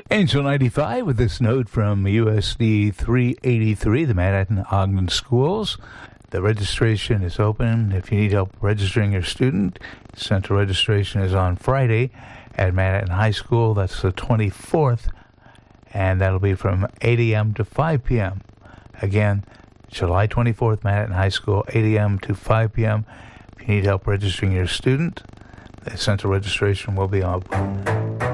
Angel 95 with this note from USD 383, the Manhattan Ogden Schools. The registration is open. If you need help registering your student, central registration is on Friday at Manhattan High School. That's the 24th, and that'll be from 8 a.m. to 5 p.m. Again, July 24th, Manhattan High School, 8 a.m. to 5 p.m. If you need help registering your student, the central registration will be open.